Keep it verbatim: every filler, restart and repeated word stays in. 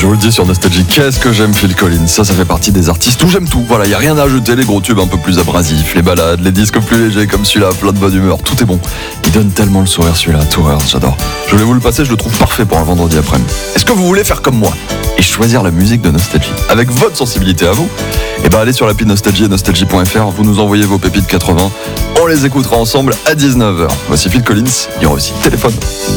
Je vous le dis sur Nostalgie, qu'est-ce que j'aime Phil Collins. Ça, ça fait partie des artistes où j'aime tout. Voilà, il n'y a rien à ajouter, les gros tubes un peu plus abrasifs, les balades, les disques plus légers comme celui-là, plein de bonne humeur, tout est bon. Il donne tellement le sourire celui-là, Tours, j'adore. Je voulais vous le passer, je le trouve parfait pour un vendredi après-midi. Est-ce que vous voulez faire comme moi et choisir la musique de Nostalgie avec votre sensibilité à vous? Eh ben allez sur l'appli Nostalgie et nostalgie point f r, vous nous envoyez vos pépites quatre-vingts, on les écoutera ensemble à dix-neuf heures. Voici Phil Collins, il y aura aussi Téléphone.